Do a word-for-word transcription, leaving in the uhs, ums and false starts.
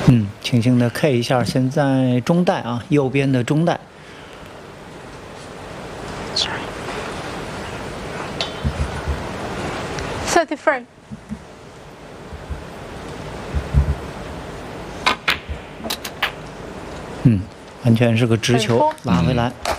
嗯，轻轻的 K 一下，现在中带啊，右边的中带。 thirty-three。 嗯，完全是个直球，拉回来。